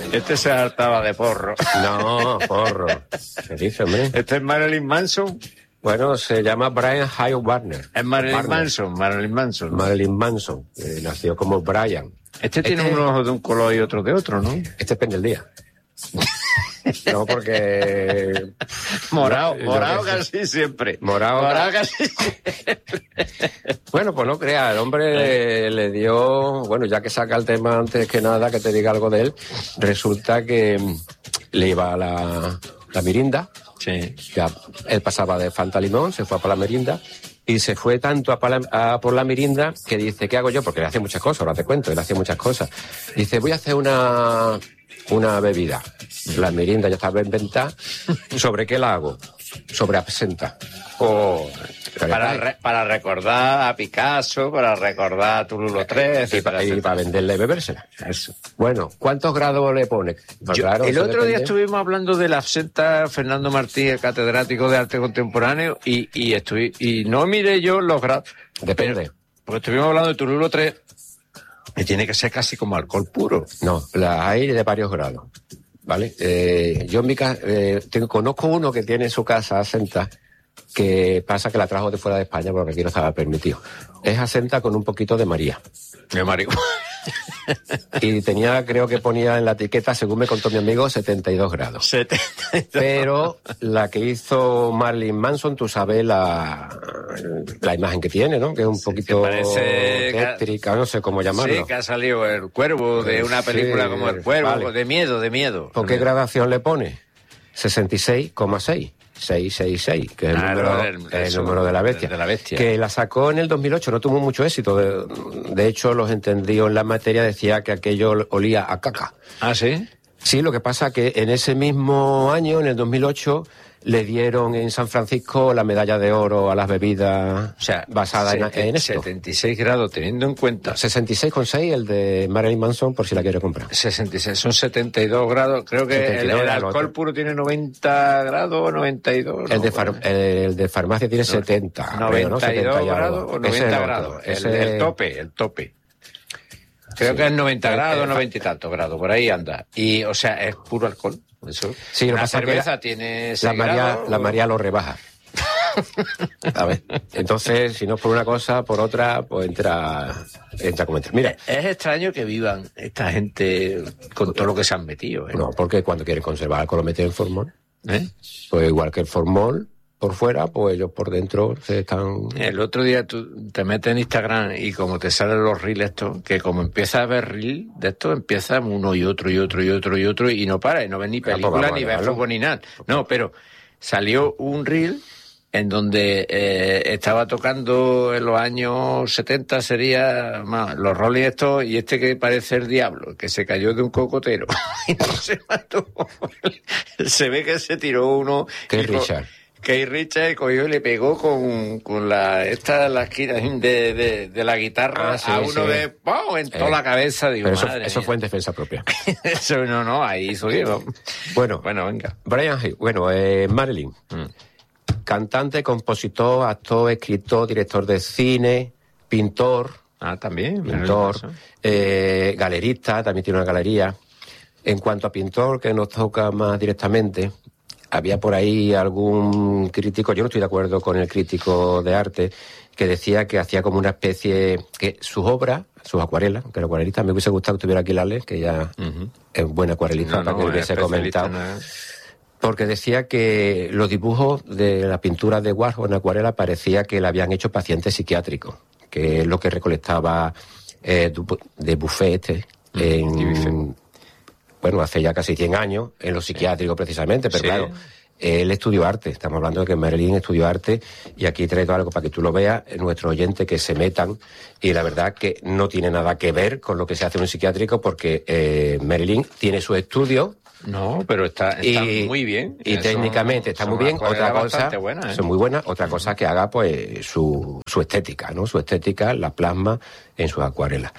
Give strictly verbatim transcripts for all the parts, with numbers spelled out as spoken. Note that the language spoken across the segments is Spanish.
Este se hartaba de porro. No, porro. ¿Qué dice, hombre? Este es Marilyn Manson. Bueno, se llama Brian Hyde Warner. Es Marilyn Warner. Manson, Marilyn Manson. Marilyn Manson. Eh, nació como Brian. Este tiene Este- unos ojos de un color y otro de otro, ¿no? Este depende del día. No, porque... Morado, Yo- yo morado qué sé. casi siempre. Morado- morado casi siempre. Bueno, pues no crea, el hombre le dio... Bueno, ya que saca el tema antes que nada, que te diga algo de él, resulta que mm, le iba a la, la mirinda. Sí. Ya él pasaba de Fanta Limón, se fue a por la mirinda y se fue tanto a, pa- a por la mirinda que dice, ¿qué hago yo? Porque él hace muchas cosas, ahora te cuento, él hace muchas cosas. Dice, voy a hacer una, una bebida. La mirinda ya estaba inventada. ¿Sobre qué la hago? Sobre absenta. Oh, Pero para, está- re- para recordar a Picasso, para recordar a Toulouse-Lautrec, y, pa- y para venderla y bebérsela. Eso. Bueno, ¿cuántos grados le pone? Pues Yo- claro, el eso otro día depende. estuvimos hablando de la absenta Fernando Martí, el catedrático de arte contemporáneo, y, y, estuvi- y no miré yo los grados. Depende. Pero- porque estuvimos hablando de Toulouse-Lautrec, que tiene que ser casi como alcohol puro. No, las hay de varios grados, ¿vale? Eh, yo en mi casa, eh, tengo, conozco uno que tiene en su casa asenta, que pasa que la trajo de fuera de España porque aquí no estaba permitido. Es asenta con un poquito de María. De marihuana. Y tenía, creo que ponía en la etiqueta, según me contó mi amigo, setenta y dos grados. setenta y dos. Pero la que hizo Marilyn Manson, tú sabes la, la imagen que tiene, ¿no? Que es un poquito que parece- tétrica, no sé cómo llamarlo. Sí, que ha salido El Cuervo, de una película Sí, como El Cuervo, vale. de miedo, de miedo. ¿Por qué gradación le pone? sesenta y seis coma seis. seiscientos sesenta y seis, que es el, Ah, número, no, el- el eso, número de la bestia. de la bestia. Que la sacó en el dos mil ocho, no tuvo mucho éxito. De, de hecho, los entendidos en la materia decía que aquello olía a caca. ¿Ah, sí? Sí, lo que pasa que en ese mismo año, en el dos mil ocho, le dieron en San Francisco la medalla de oro a las bebidas O sea, basadas en, sete- en esto. setenta y seis grados, teniendo en cuenta. sesenta y seis coma seis el de Marilyn Manson, por si la quiere comprar. sesenta y seis, son setenta y dos grados. Creo que setenta y el, dos el grados. alcohol puro tiene noventa grados, noventa y dos. El ¿no? de, far- el, el de farmacia tiene setenta. creo, ¿no? noventa y dos setenta y algo. grados o Ese es noventa el otro. grados. El, Ese- el tope, el tope. Creo Sí. que es noventa Eh, grados, eh, noventa y tantos grados, por ahí anda. Y, o sea, es puro alcohol. Eso. Sí, lo que Una pasa es que cerveza la- tiene La seis María, grados, la o- María lo rebaja. A ver, entonces, si no es por una cosa, por otra, pues entra, entra como entra. Mira, Es extraño que vivan esta gente con todo lo que se han metido, ¿eh? no, porque cuando quieren conservar algo lo meten en formol. ¿Eh? Pues igual que el formol por fuera, pues ellos por dentro se están... El otro día tú te metes en Instagram y como te salen los reels estos, que como empiezas a ver reels de estos, empieza uno y otro y otro y otro y otro y no para, y no ves ni Ah, pues película vamos a ni ves dejarlo. fútbol ni nada. No, pero salió un reel en donde eh, estaba tocando en los años setenta, sería más, los Rolling estos, y este que parece el diablo, que se cayó de un cocotero y no se mató. Se ve que se tiró uno... Que y co- Richard. que Richard cogió y le pegó con, con la esta la esquina de, de, de la guitarra Ah, sí, a uno sí. de ¡pum! En toda Eh, la cabeza. Digo, Pero eso, madre eso mía. fue en defensa propia. Eso no, no, ahí subieron. Bueno, Bueno, venga. Brian Hay, bueno, eh, Marilyn, cantante, compositor, actor, escritor, director de cine, pintor, Ah, también. pintor, eh, galerista, también tiene una galería. En cuanto a pintor, que nos toca más directamente, había por ahí algún crítico, yo no estoy de acuerdo con el crítico de arte, que decía que hacía como una especie, que sus obras, sus acuarelas, que era acuarelista, me hubiese gustado que estuviera aquí Lales, que ya Ujú. es buena acuarelista, No, para que no, le hubiese especialista comentado. no es. Porque decía que los dibujos de la pintura de Warhol en acuarela parecía que la habían hecho pacientes psiquiátricos, que es lo que recolectaba eh, Du- de Buffet en, bueno, hace ya casi cien años, en los psiquiátricos precisamente, pero Sí. claro, él estudió arte, estamos hablando de que Marilyn estudió arte, y aquí he traído algo para que tú lo veas, nuestros oyentes que se metan, y la verdad que no tiene nada que ver con lo que se hace en un psiquiátrico, porque eh, Marilyn tiene su estudio, No, pero está, está y, muy bien. y Son- técnicamente está son muy bien. acuarelas Otra cosa, bastante buenas, ¿eh? son muy buenas. Otra cosa que haga pues su, su estética, ¿no? Su estética la plasma en sus acuarelas.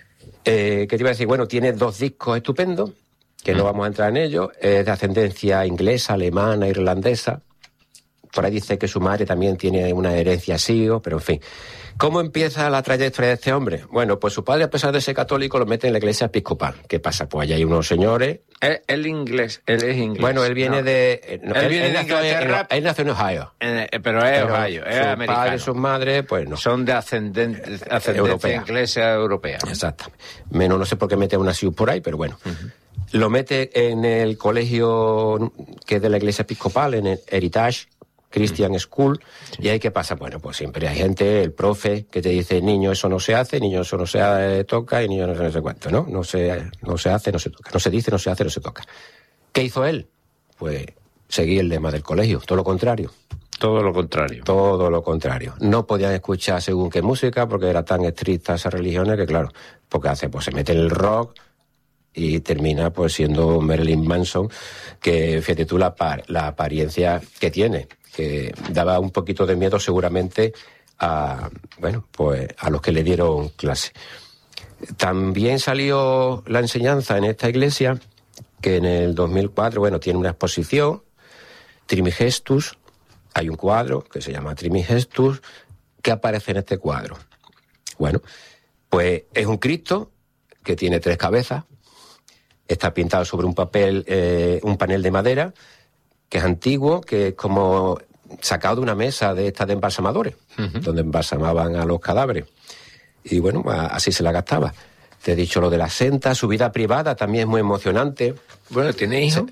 Eh, ¿Qué te iba a decir? Bueno, tiene dos discos estupendos, que no vamos a entrar en ellos. Es de ascendencia inglesa, alemana, irlandesa. Por ahí dice que su madre también tiene una herencia sigo, pero en fin. ¿Cómo empieza la trayectoria de este hombre? Bueno, pues su padre, a pesar de ser católico, lo mete en la iglesia episcopal. ¿Qué pasa? Pues allá hay unos señores Él, él inglés, él es inglés. Bueno, él viene no. de... No, él, él, viene él de nació en, Inglaterra. él nació en Ohio. Eh, pero es Pero Ohio, es sus americano. padres, sus madres, pues no. Son de ascendente, ascendencia Europea. inglesa europea. Exactamente. Menos no sé por qué mete una Sius por ahí, pero bueno. Uh-huh. Lo mete en el colegio que es de la iglesia episcopal, en el Heritage Christian uh-huh. School. Sí. ¿Y ahí qué pasa? Bueno, pues siempre hay gente, el profe, que te dice, niño, eso no se hace, niño, eso no se eh, toca, y niño, no sé, no sé cuánto, ¿no? No se, no se hace, no se toca. No se dice, no se hace, no se toca. ¿Qué hizo él? Pues seguir el lema del colegio, todo lo contrario. Todo lo contrario. Todo lo contrario. No podían escuchar según qué música, porque era tan estricta esas religiones que, claro, porque hace, pues se mete en el rock y termina pues siendo Marilyn Manson, que fíjate tú la, par, la apariencia que tiene, que daba un poquito de miedo seguramente a, bueno, pues a los que le dieron clase. También salió la enseñanza en esta iglesia, que en el dos mil cuatro, bueno, tiene una exposición, Trimigestus. Hay un cuadro que se llama Trimigestus. ¿Qué aparece en este cuadro? Bueno, pues es un Cristo que tiene tres cabezas. Está pintado sobre un papel, eh, un panel de madera, que es antiguo, que es como sacado de una mesa de estas de embalsamadores, uh-huh. donde embalsamaban a los cadáveres. Y bueno, así se la gastaba. Te he dicho lo de la senta, su vida privada también es muy emocionante. Bueno, ¿tiene hijos?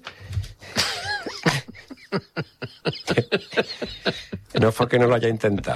No fue que no lo haya intentado.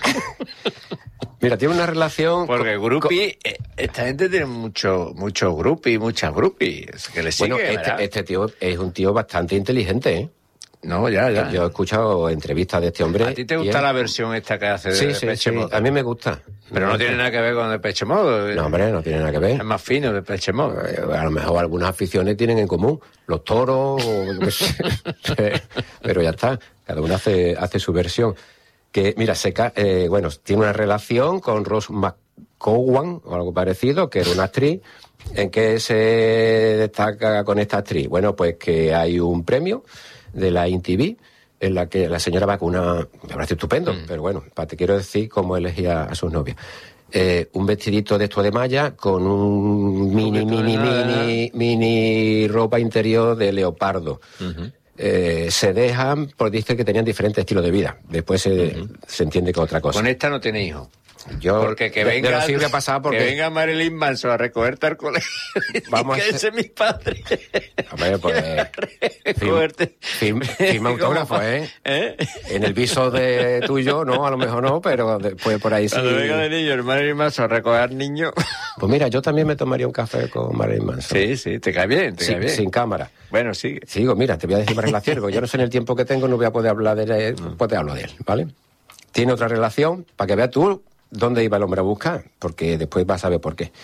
Mira, tiene una relación... Porque con, groupie, con... esta gente tiene mucho, mucho groupie, muchas groupies que le sigue, bueno, este, este tío es un tío bastante inteligente, ¿eh? No, ya, ya. Yo he escuchado entrevistas de este hombre. ¿A ti te gusta él... la versión esta que hace de sí, Depeche sí, sí. Mode? A mí me gusta. Pero no tiene nada que ver con Depeche Mode. No, hombre, no tiene nada que ver. Es más fino Depeche Mode. A lo mejor algunas aficiones tienen en común. Los toros, o yo qué sé. Pero ya está. Cada uno hace, hace su versión. Que, mira, Seca, eh, bueno, tiene una relación con Rose McGowan, o algo parecido, que era una actriz. ¿En qué se destaca con esta actriz? Bueno, pues que hay un premio de la M T V, en la que la señora va con una... Me parece estupendo, mm. pero bueno, te quiero decir cómo elegía a sus novias. Eh, un vestidito de esto de malla con un mini, mini, mini, mini ropa interior de leopardo. Uh-huh. Eh, se dejan, porque dicen que tenían diferentes estilos de vida. Después se, uh-huh. se entiende que otra cosa. Con esta no tiene hijos. Yo, porque que venga, de, de pasar porque... que venga Marilyn Manson a recogerte al colegio. Vamos que a hacer... ese es mi padre. Hombre, pues... Firma, firma autógrafo, ¿eh? ¿eh? En el viso de tuyo, no, a lo mejor no, pero después por ahí sí... Cuando venga de niño el Marilyn Manson a recoger niños... Pues mira, yo también me tomaría un café con Marilyn Manson. Sí, sí, te cae bien, te sí, cae bien. Sin cámara. Bueno, sigue. Sigo, mira, te voy a decir más relación, porque yo no sé en el tiempo que tengo, no voy a poder hablar de él, pues te hablo de él, ¿vale? Tiene otra relación, para que veas tú... ¿Dónde iba el hombre a buscar? Porque después vas a ver por qué.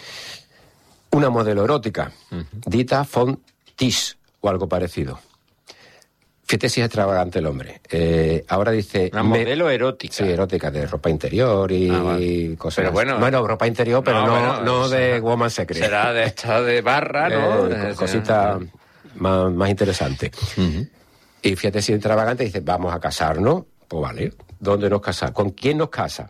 Una modelo erótica, uh-huh. Dita Von Teese, o algo parecido. Fíjate si es extravagante el hombre. Eh, ahora dice... Una me... modelo erótica. Sí, erótica, de ropa interior y ah, vale. cosas pero bueno, bueno, ropa interior, pero no, no, bueno, no de será, Woman Secret. Será de esta de barra, ¿no? Eh, cosita uh-huh. más, más interesante. Uh-huh. Y fíjate si es extravagante, dice, vamos a casarnos. Pues vale, ¿dónde nos casamos? ¿Con quién nos casa?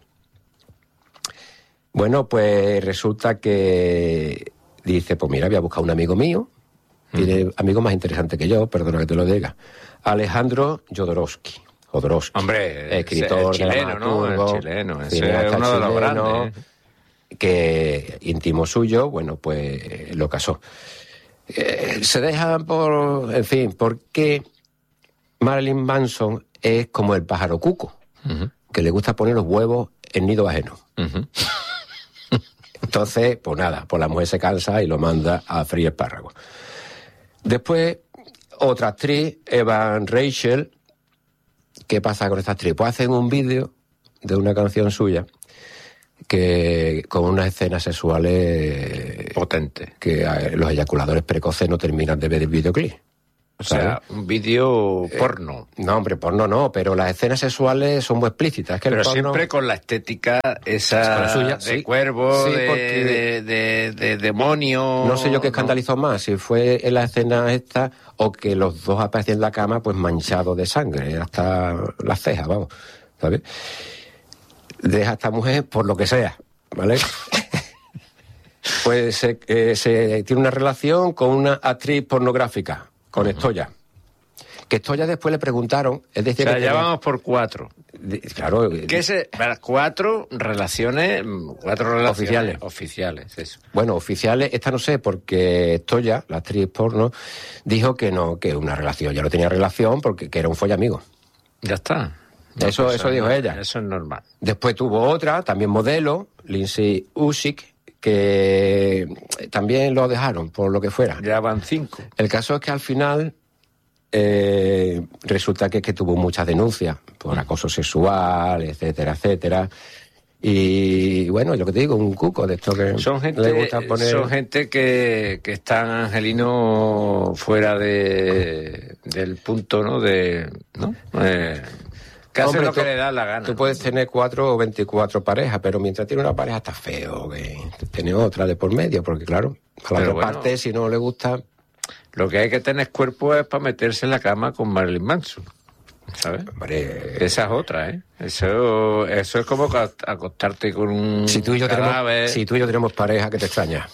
Bueno, pues resulta que dice, pues mira, voy a buscar un amigo mío, tiene uh-huh. amigos más interesantes que yo, perdona que te lo diga, Alejandro Jodorowsky. Jodorowsky, hombre, escritor, el chileno, ¿no? El chileno, ese es uno de los grandes. Que íntimo suyo, bueno, pues lo casó. Eh, se dejan por, en fin, porque Marilyn Manson es como el pájaro cuco, uh-huh. que le gusta poner los huevos en nido ajeno. Uh-huh. Entonces, pues nada, pues la mujer se cansa y lo manda a freír espárragos. Después, otra actriz, Evan Rachel. ¿Qué pasa con esta actriz? Pues hacen un vídeo de una canción suya que con unas escenas sexuales potentes, que los eyaculadores precoces no terminan de ver el videoclip. O sea, ¿sabes? Un vídeo porno. Eh, no, hombre, porno no, pero las escenas sexuales son muy explícitas. Es que pero el porno... siempre con la estética esa la suya, de sí. cuervo, sí, de, porque... de, de, de demonio. No sé yo qué escandalizó no. más, si fue en la escena esta o que los dos aparecían en la cama pues manchados de sangre, hasta las cejas, vamos, ¿sabes? Deja a esta mujer por lo que sea, ¿vale? Pues se, eh, se tiene una relación con una actriz pornográfica, con uh-huh. Estoya. Que Estoya después le preguntaron... Es decir, o sea, que ya tenía, vamos por cuatro. De, claro. ¿Qué se, cuatro relaciones... Cuatro relaciones oficiales. Oficiales, eso. Bueno, oficiales, esta no sé, porque Estoya, la actriz porno, dijo que no, que una relación. Ya no tenía relación porque que era un follamigo. Ya está. No, eso eso dijo no, ella. Eso es normal. Después tuvo otra, también modelo, Lindsay Usyk, que también lo dejaron, por lo que fuera. Ya van cinco. El caso es que al final eh, resulta que, que tuvo muchas denuncias por acoso sexual, etcétera, etcétera. Y bueno, lo que te digo, un cuco de esto que son gente, le gusta poner... Son gente que, que están, Angelino, fuera de del punto, ¿no? De, ¿no? Eh, que hace lo que tú, le da la gana. Tú puedes tener cuatro o veinticuatro parejas, pero mientras tiene una pareja está feo que tiene otra de por medio, porque claro, a la pero otra bueno, parte, si no le gusta... Lo que hay que tener cuerpo es para meterse en la cama con Marilyn Manson, ¿sabes? Hombre, esa es otra, ¿eh? Eso, eso es como acostarte con un si tú y yo cadáver. Tenemos, si tú y yo tenemos pareja, ¿qué te extraña?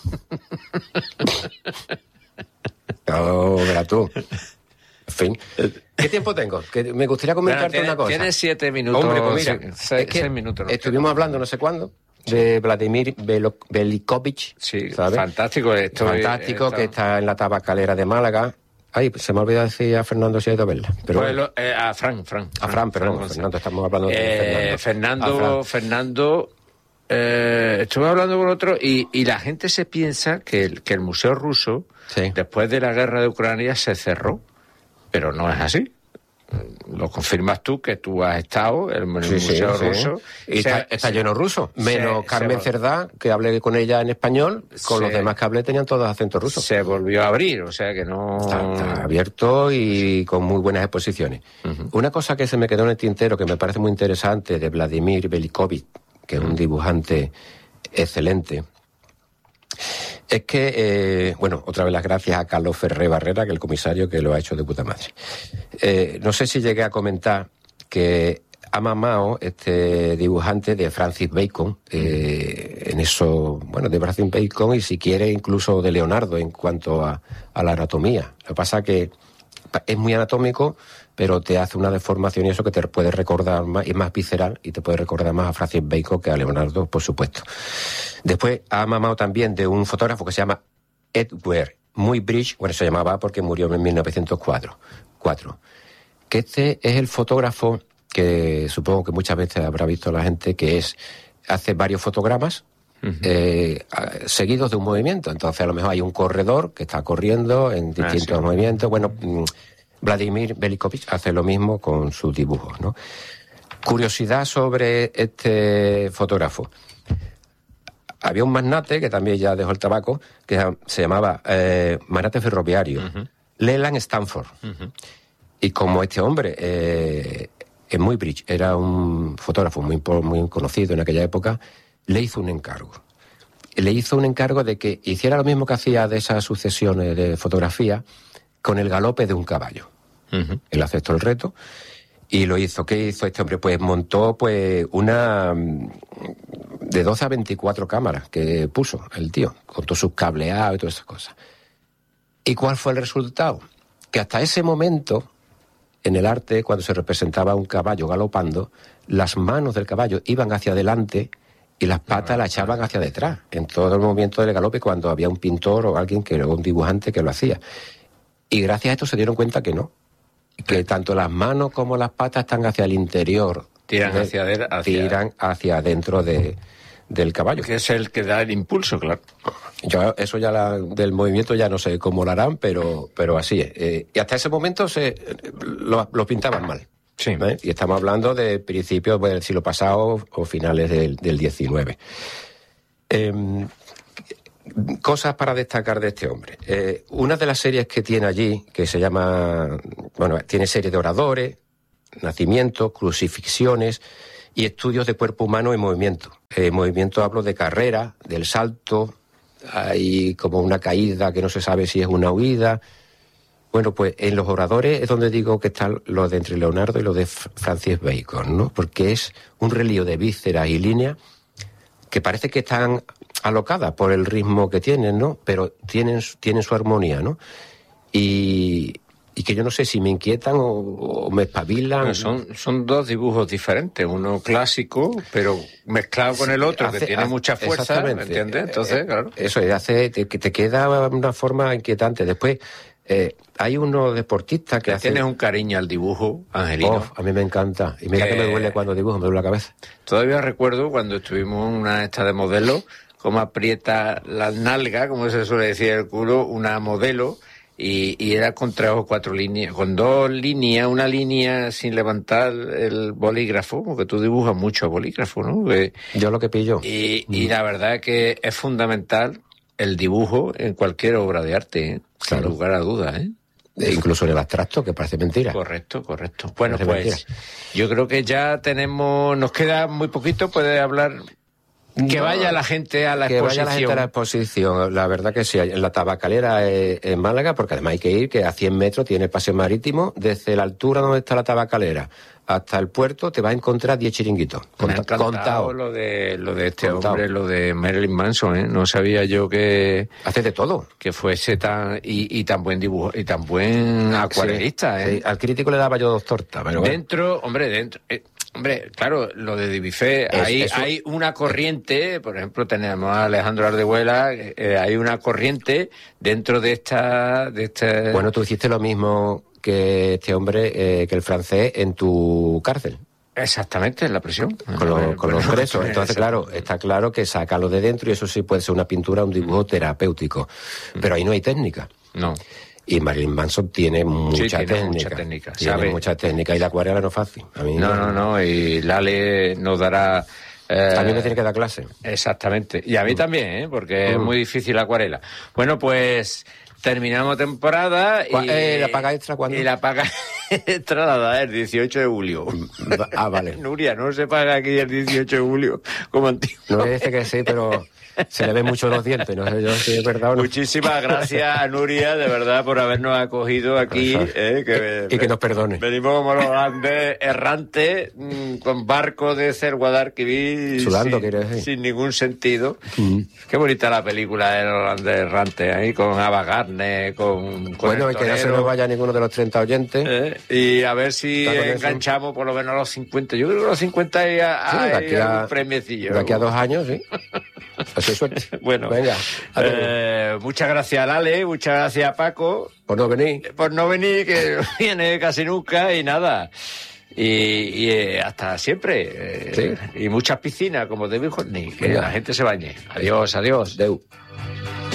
No, verás tú. En fin. ¿Qué tiempo tengo? Que me gustaría comentarte bueno, tiene, una cosa. Tienes siete minutos. Hombre, pues mira, seis, seis, es que seis minutos. No estuvimos hablando no sé cuándo de Vladimir Velikovich. Sí, ¿sabes? Fantástico. Esto fantástico, esto... que está en la tabacalera de Málaga. Ay, pues se me ha olvidado decir a Fernando si ha ido a verla. Pero pues lo, eh, a Fran, Fran. A Fran, perdón, Fran, Fernando, estamos hablando de eh, Fernando. Fernando, Fernando, eh, estuve hablando con otro y, y la gente se piensa que el, que el Museo Ruso, sí. después de la guerra de Ucrania, se cerró, pero no es así. Lo confirmas tú, que tú has estado en el sí, Museo sí, Ruso. Sí. Y se, está, está se, lleno ruso, menos se, Carmen se Cerdá, que hablé con ella en español, con se, los demás que hablé tenían todos acentos rusos. Se volvió a abrir, o sea que no... Está, está abierto y con muy buenas exposiciones. Uh-huh. Una cosa que se me quedó en el tintero, que me parece muy interesante, de Vladimir Velikovich, que es uh-huh. un dibujante excelente, es que, eh, bueno, otra vez las gracias a Carlos Ferré Barrera, que es el comisario, que lo ha hecho de puta madre. Eh, no sé si llegué a comentar que ha mamado este dibujante de Francis Bacon, eh, en eso, bueno, de Francis Bacon y si quiere incluso de Leonardo en cuanto a, a la anatomía. Lo que pasa es que es muy anatómico, pero te hace una deformación y eso que te puede recordar más, y es más visceral, y te puede recordar más a Francis Bacon que a Leonardo, por supuesto. Después ha mamado también de un fotógrafo que se llama Edward Muybridge, bueno, se llamaba porque murió en mil novecientos cuatro, que este es el fotógrafo que supongo que muchas veces habrá visto la gente, que es, hace varios fotogramas, Uh-huh. Eh, seguidos de un movimiento. Entonces a lo mejor hay un corredor que está corriendo en distintos ah, sí. movimientos. Bueno, Vladimir Velikovich hace lo mismo con sus dibujos, ¿no? Curiosidad sobre este fotógrafo. Había un magnate que también ya dejó el tabaco, que se llamaba eh, magnate ferroviario, uh-huh. Leland Stanford. Uh-huh. Y como este hombre eh, en Muybridge era un fotógrafo muy, muy conocido en aquella época, le hizo un encargo. Le hizo un encargo de que hiciera lo mismo que hacía de esas sucesiones de fotografía con el galope de un caballo. Uh-huh. Él aceptó el reto y lo hizo. ¿Qué hizo este hombre? Pues montó pues una de doce a veinticuatro cámaras que puso el tío, con todos sus cableados y todas esas cosas. ¿Y cuál fue el resultado? Que hasta ese momento, en el arte, cuando se representaba un caballo galopando, las manos del caballo iban hacia adelante y las patas las echaban hacia detrás, en todo el movimiento del galope, cuando había un pintor o alguien que era un dibujante que lo hacía. Y gracias a esto se dieron cuenta que no, que tanto las manos como las patas están hacia el interior. Tiran hacia adentro. Hacia... Tiran hacia adentro de, del caballo. Que es el que da el impulso, claro. Yo eso ya la, del movimiento ya no sé cómo lo harán, pero, pero así es. Eh, y hasta ese momento se lo, lo pintaban mal. Sí. ¿Eh? Y estamos hablando de principios del siglo pasado o finales del, del diecinueve. Eh, cosas para destacar de este hombre. Eh, una de las series que tiene allí, que se llama, bueno, tiene serie de oradores, nacimientos, crucifixiones y estudios de cuerpo humano en movimiento. En movimiento hablo de carrera, del salto, hay como una caída que no se sabe si es una huida. Bueno, pues en los oradores es donde digo que están lo de entre Leonardo y lo de Francis Bacon, ¿no? Porque es un relío de vísceras y líneas que parece que están alocadas por el ritmo que tienen, ¿no? Pero tienen, tienen su armonía, ¿no? Y, y que yo no sé si me inquietan o, o me espabilan. Bueno, son, son dos dibujos diferentes, uno clásico, pero mezclado con el otro, hace, que tiene hace, mucha fuerza, ¿me entiendes? Entonces, claro. Eso es, hace que te, te queda una forma inquietante. Después, eh, hay unos deportistas que hacen... Tienes un cariño al dibujo, Angelino. Oh, a mí me encanta. Y mira que... que me duele cuando dibujo, me duele la cabeza. Todavía recuerdo cuando estuvimos en una esta de modelo, cómo aprieta las nalgas, como se suele decir el culo, una modelo... Y, y era con tres o cuatro líneas, con dos líneas, una línea sin levantar el bolígrafo, porque tú dibujas mucho a bolígrafo, ¿no? Que, yo lo que pillo. Y, y la verdad es que es fundamental el dibujo en cualquier obra de arte, ¿eh? Claro. Sin lugar a dudas, ¿eh? E incluso en el abstracto, que parece mentira. Correcto, correcto. Bueno, parece pues mentira. Yo creo que ya tenemos, nos queda muy poquito, puedes hablar... Que no, vaya la gente a la que exposición. Que vaya la gente a la exposición, la verdad que sí, en la tabacalera en Málaga, porque además hay que ir, que a cien metros tiene el paseo marítimo, desde la altura donde está la tabacalera hasta el puerto te va a encontrar diez chiringuitos. Me ha encantado contado. lo de, lo de este contado. hombre, lo de Marilyn Manson, ¿eh? No sabía yo que... Hace de todo. Que fuese tan... Y, y tan buen dibujo, y tan buen acuarelista, sí, ¿eh? Sí. Al crítico le daba yo dos tortas, pero Dentro, bueno. hombre, dentro... Eh, Hombre, claro, lo de Dubuffet, es, hay, eso... hay una corriente, por ejemplo, tenemos a Alejandro Ardehuela, eh, hay una corriente dentro de esta, de este... Bueno, tú hiciste lo mismo que este hombre, eh, que el francés, en tu cárcel. Exactamente, en la prisión. Con, lo, bueno, con los presos. Entonces, claro, está claro que sácalo de dentro y eso sí puede ser una pintura, un dibujo terapéutico. Pero ahí no hay técnica. No. Y Marilyn Manson tiene mucha sí, tiene técnica. Mucha técnica, tiene ¿sabe? mucha técnica. Y la acuarela no es fácil. A mí no, no, no, no. Y Lale nos dará... Eh, a mí me tiene que dar clase. Exactamente. Y a mí mm. también, ¿eh? Porque mm. es muy difícil la acuarela. Bueno, pues... Terminamos temporada y... Eh, ¿La paga extra cuándo? Y la paga extra la da el dieciocho de julio. Ah, vale. Nuria, no se paga aquí el dieciocho de julio como antiguo. No me dice que sí, pero se le ven mucho los dientes, no sé yo si es verdad o no. Muchísimas gracias a Nuria, de verdad, por habernos acogido aquí. Eh, que, y que nos perdone. Venimos como los holandes errantes, mmm, con barco de Ser Guadalquivir. Sudando, sin, quiere decir. Sin ningún sentido. Mm. Qué bonita la película de los holandes errantes, ahí con Ava Gardner, con, con bueno, y que no se nos vaya ninguno de los treinta oyentes. Eh, y a ver si enganchamos eso? Por lo menos a los cincuenta. Yo creo que a los cincuenta hay, hay sí, un premiecillo. De aquí a dos años, sí. Así suerte. Bueno, venga. Eh, muchas gracias a Lale, muchas gracias a Paco. Por no venir. Por no venir, que viene casi nunca y nada. Y, y eh, hasta siempre. Eh, sí. Y muchas piscinas, como de Virgen, que venga. La gente se bañe. Adiós, adiós. Deu.